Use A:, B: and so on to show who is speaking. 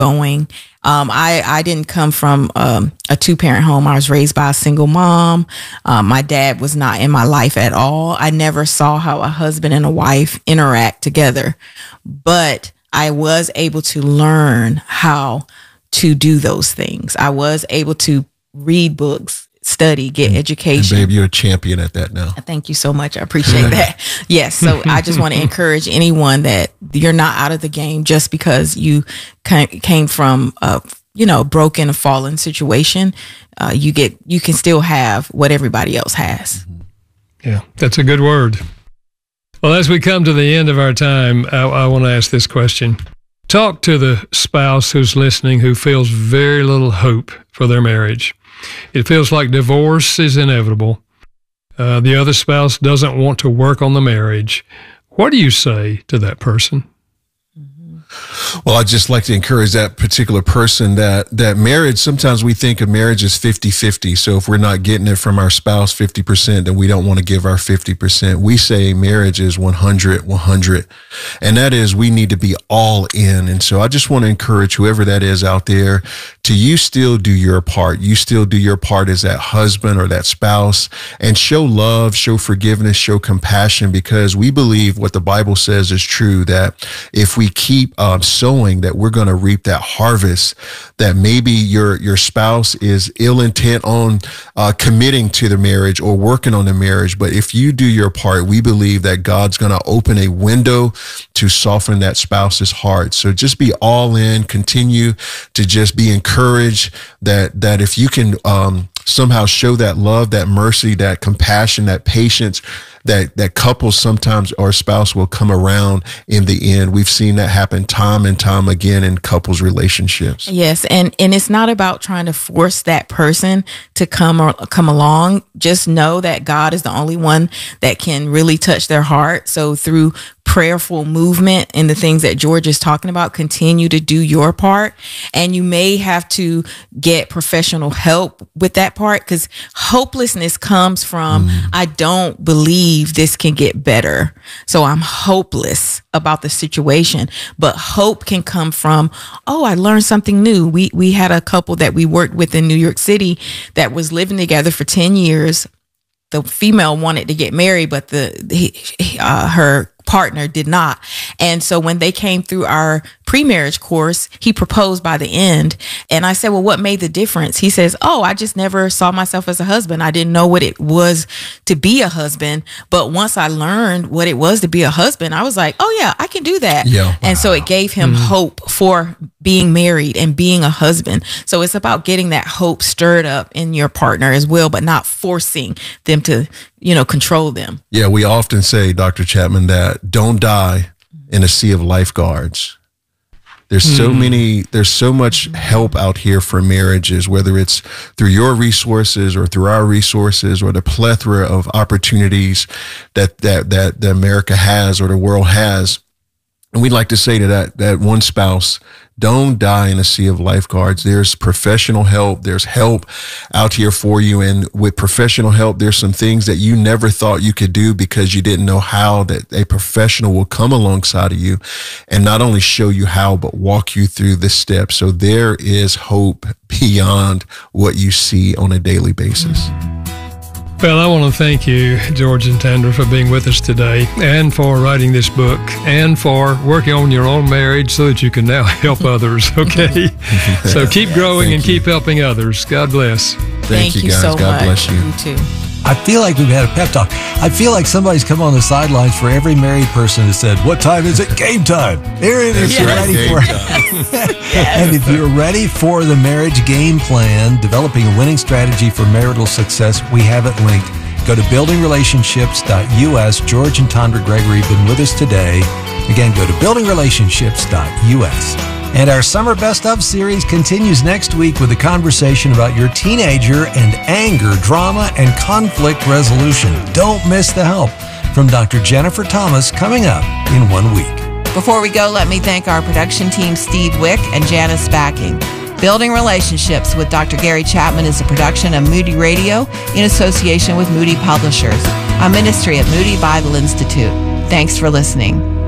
A: going. I didn't come from a two-parent home. I was raised by a single mom. My dad was not in my life at all. I never saw how a husband and a wife interact together, but I was able to learn how to do those things. I was able to read books, study, get education.
B: And babe, you're a champion at that now.
A: Thank you so much. I appreciate that. Yes. So I just want to encourage anyone that you're not out of the game just because you came from a broken, fallen situation. You can still have what everybody else has.
C: Yeah, that's a good word. Well, as we come to the end of our time, I want to ask this question. Talk to the spouse who's listening who feels very little hope for their marriage. It feels like divorce is inevitable. The other spouse doesn't want to work on the marriage. What do you say to that person?
B: Well, I'd just like to encourage that particular person that marriage, sometimes we think of marriage as 50-50. So if we're not getting it from our spouse 50%, then we don't want to give our 50%. We say marriage is 100. And that is, we need to be all in. And so I just want to encourage whoever that is out there to you still do your part. You still do your part as that husband or that spouse, and show love, show forgiveness, show compassion, because we believe what the Bible says is true, that if we keep sowing, that we're going to reap that harvest. That maybe your spouse is ill intent on committing to the marriage or working on the marriage, but if you do your part, we believe that God's going to open a window to soften that spouse's heart. So just be all in, continue to just be encouraged that if you can somehow show that love, that mercy, that compassion, that patience, that couples sometimes, or spouse will come around in the end. We've seen that happen time and time again in couples relationships.
A: Yes. And it's not about trying to force that person to come along. Just know that God is the only one that can really touch their heart. So through prayerful movement and the things that George is talking about, continue to do your part. And you may have to get professional help with that part, because hopelessness comes from, I don't believe this can get better, so I'm hopeless about the situation. But hope can come from, I learned something new. We had a couple that we worked with in New York City that was living together for 10 years. The female wanted to get married, but her partner did not. And so when they came through our pre-marriage course, he proposed by the end. And I said, well, what made the difference? He says, I just never saw myself as a husband. I didn't know what it was to be a husband. But once I learned what it was to be a husband, I was like, yeah, I can do that.
B: Yeah.
A: And so it gave him hope for being married and being a husband. So it's about getting that hope stirred up in your partner as well, but not forcing them to, control them.
B: Yeah, we often say, Dr. Chapman, that don't die in a sea of lifeguards. There's so much help out here for marriages, whether it's through your resources or through our resources, or the plethora of opportunities that America has or the world has. And we'd like to say to that one spouse, don't die in a sea of lifeguards. There's professional help. There's help out here for you. And with professional help, there's some things that you never thought you could do because you didn't know how, that a professional will come alongside of you and not only show you how, but walk you through the steps. So there is hope beyond what you see on a daily basis.
C: Well, I want to thank you, George and Tandra, for being with us today, and for writing this book, and for working on your own marriage so that you can now help others, okay? So keep growing and keep helping others. God bless.
B: Thank you, guys.
A: So
B: God
A: much.
B: bless you.
A: You too.
D: I feel like we've had a pep talk. I feel like somebody's come on the sidelines for every married person and said, what time is it? Game time. Here it is. You're ready for it. And if you're ready for the marriage game plan, developing a winning strategy for marital success, we have it linked. Go to buildingrelationships.us. George and Tandra Gregory have been with us today. Again, go to buildingrelationships.us. And our Summer Best Of series continues next week with a conversation about your teenager and anger, drama, and conflict resolution. Don't miss the help from Dr. Jennifer Thomas coming up in 1 week.
E: Before we go, let me thank our production team, Steve Wick and Janice Backing. Building Relationships with Dr. Gary Chapman is a production of Moody Radio in association with Moody Publishers, a ministry at Moody Bible Institute. Thanks for listening.